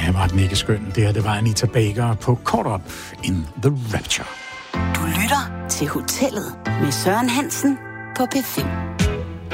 Nej, var den ikke skøn. Det her, det var Anita Baker på Caught Up in the Rapture. Du lytter til Hotellet med Søren Hansen på P5.